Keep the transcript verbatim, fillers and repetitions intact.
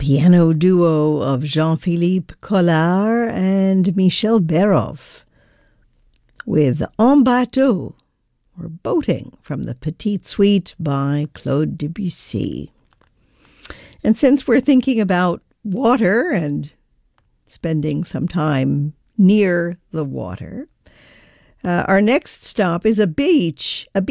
piano duo of Jean-Philippe Collard and Michel Berov with En Bateau, or Boating, from the Petite Suite by Claude Debussy. And since we're thinking about water and spending some time near the water, uh, our next stop is a beach, a